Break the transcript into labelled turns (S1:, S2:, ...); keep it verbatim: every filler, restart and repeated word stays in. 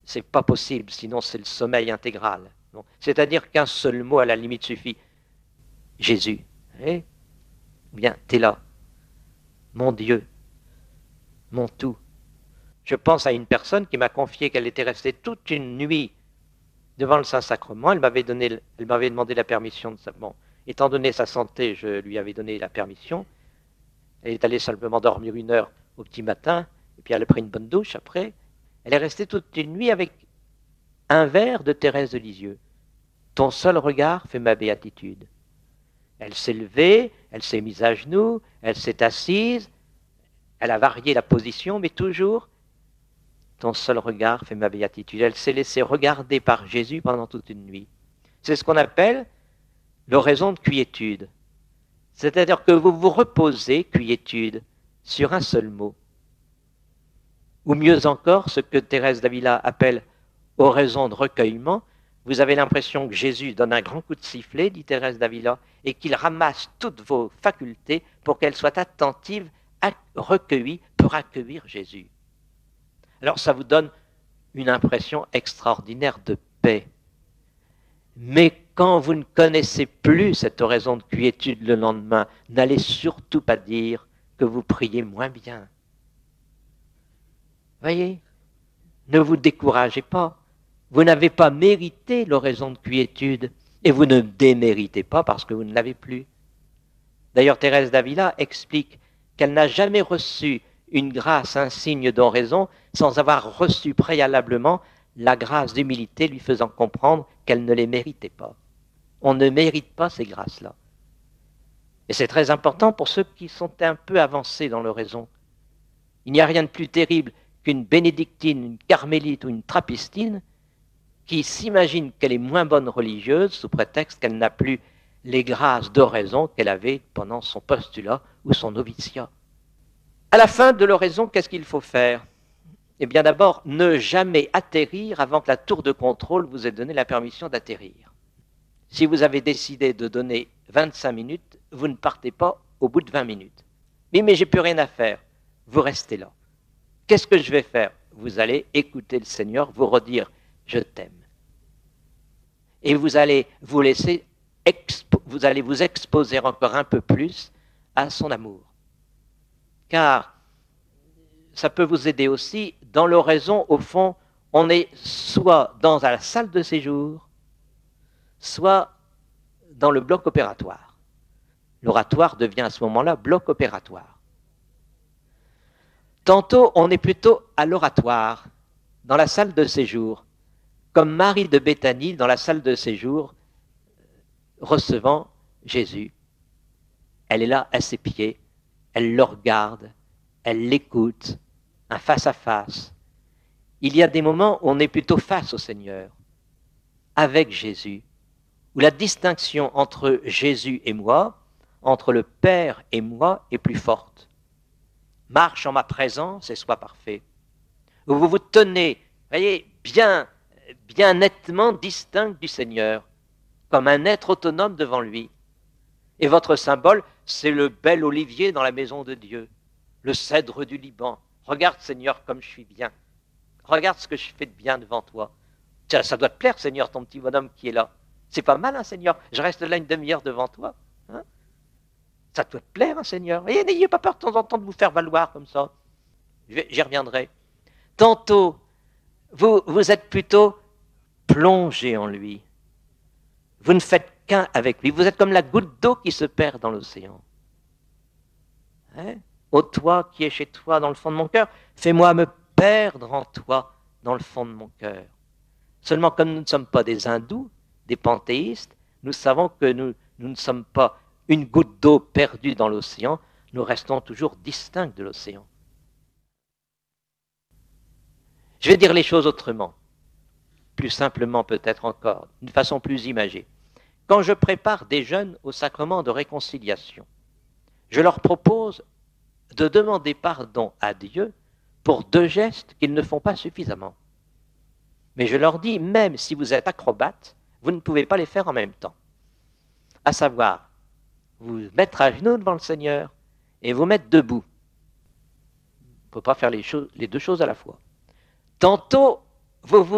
S1: c'est pas possible, sinon c'est le sommeil intégral. Bon. C'est-à-dire qu'un seul mot à la limite suffit. Jésus, eh bien, t'es là, mon Dieu, mon tout. Je pense à une personne qui m'a confié qu'elle était restée toute une nuit devant le Saint-Sacrement. Elle m'avait donné, elle m'avait demandé la permission de ça. Bon, étant donné sa santé, je lui avais donné la permission. Elle est allée simplement dormir une heure au petit matin, et puis elle a pris une bonne douche après. Elle est restée toute une nuit avec un vers de Thérèse de Lisieux. Ton seul regard fait ma béatitude. Elle s'est levée, elle s'est mise à genoux, elle s'est assise, elle a varié la position, mais toujours, ton seul regard fait ma béatitude. Elle s'est laissée regarder par Jésus pendant toute une nuit. C'est ce qu'on appelle l'oraison de quiétude. C'est-à-dire que vous vous reposez, quiétude, sur un seul mot. Ou mieux encore, ce que Thérèse d'Avila appelle oraison de recueillement. Vous avez l'impression que Jésus donne un grand coup de sifflet, dit Thérèse d'Avila, et qu'il ramasse toutes vos facultés pour qu'elles soient attentives, recueillies pour accueillir Jésus. Alors ça vous donne une impression extraordinaire de paix. Mais quand vous ne connaissez plus cette oraison de quiétude le lendemain, n'allez surtout pas dire que vous priez moins bien. Voyez, ne vous découragez pas. Vous n'avez pas mérité l'oraison de quiétude et vous ne déméritez pas parce que vous ne l'avez plus. D'ailleurs, Thérèse d'Avila explique qu'elle n'a jamais reçu une grâce, un signe d'oraison, sans avoir reçu préalablement la grâce d'humilité lui faisant comprendre qu'elle ne les méritait pas. On ne mérite pas ces grâces-là. Et c'est très important pour ceux qui sont un peu avancés dans l'oraison. Il n'y a rien de plus terrible qu'une bénédictine, une carmélite ou une trappistine qui s'imagine qu'elle est moins bonne religieuse sous prétexte qu'elle n'a plus les grâces d'oraison qu'elle avait pendant son postulat ou son noviciat. À la fin de l'oraison, qu'est-ce qu'il faut faire? Eh bien d'abord, ne jamais atterrir avant que la tour de contrôle vous ait donné la permission d'atterrir. Si vous avez décidé de donner vingt-cinq minutes, vous ne partez pas au bout de vingt minutes. Mais, mais j'ai plus rien à faire. Vous restez là. Qu'est-ce que je vais faire? Vous allez écouter le Seigneur vous redire « Je t'aime ». Et vous allez vous laisser, expo- vous allez vous exposer encore un peu plus à son amour. Car ça peut vous aider aussi. Dans l'oraison, au fond, on est soit dans la salle de séjour, soit dans le bloc opératoire. L'oratoire devient à ce moment-là bloc opératoire. Tantôt, on est plutôt à l'oratoire, dans la salle de séjour, comme Marie de Béthanie dans la salle de séjour, recevant Jésus. Elle est là à ses pieds, elle le regarde, elle l'écoute, un face-à-face. Il y a des moments où on est plutôt face au Seigneur, avec Jésus, où la distinction entre Jésus et moi, entre le Père et moi, est plus forte. Marche en ma présence et sois parfait. Où vous vous tenez, voyez, bien, bien nettement distinct du Seigneur, comme un être autonome devant lui. Et votre symbole, c'est le bel olivier dans la maison de Dieu, le cèdre du Liban. Regarde, Seigneur, comme je suis bien. Regarde ce que je fais de bien devant toi. Tiens, ça doit te plaire, Seigneur, ton petit bonhomme qui est là. C'est pas mal, hein, Seigneur. Je reste là une demi-heure devant toi. Hein, ça doit te plaire, hein, Seigneur. Et n'ayez pas peur de temps en temps de vous faire valoir comme ça. J'y reviendrai. Tantôt, vous, vous êtes plutôt plongé en lui. Vous ne faites qu'un avec lui. Vous êtes comme la goutte d'eau qui se perd dans l'océan. Hein? Ô toi qui es chez toi dans le fond de mon cœur, fais-moi me perdre en toi dans le fond de mon cœur. Seulement, comme nous ne sommes pas des hindous, des panthéistes, nous savons que nous, nous ne sommes pas une goutte d'eau perdue dans l'océan, nous restons toujours distincts de l'océan. Je vais dire les choses autrement, plus simplement peut-être encore, d'une façon plus imagée. Quand je prépare des jeunes au sacrement de réconciliation, je leur propose de demander pardon à Dieu pour deux gestes qu'ils ne font pas suffisamment. Mais je leur dis, même si vous êtes acrobate, vous ne pouvez pas les faire en même temps. À savoir, vous mettre à genoux devant le Seigneur et vous mettre debout. Il ne faut pas faire les, choses, les deux choses à la fois. Tantôt, vous vous